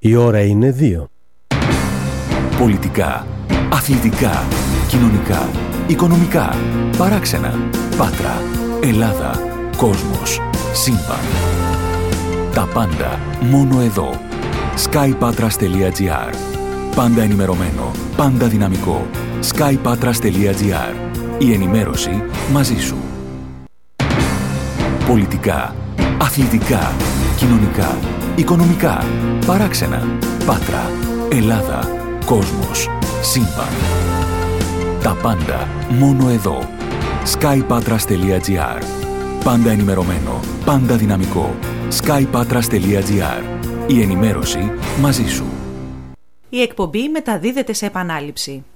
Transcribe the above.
Η ώρα είναι 2. Πολιτικά, αθλητικά, κοινωνικά, οικονομικά, παράξενα, Πάτρα, Ελλάδα, κόσμος, σύμπαν. Τα πάντα μόνο εδώ. skypatras.gr. Πάντα ενημερωμένο, πάντα δυναμικό. skypatras.gr. Η ενημέρωση μαζί σου. Πολιτικά, αθλητικά, κοινωνικά, οικονομικά, παράξενα, Πάτρα, Ελλάδα, κόσμος, σύμπαν. Τα πάντα μόνο εδώ. skypatras.gr. Πάντα ενημερωμένο, πάντα δυναμικό. skypatras.gr. Η ενημέρωση μαζί σου. Η εκπομπή μεταδίδεται σε επανάληψη.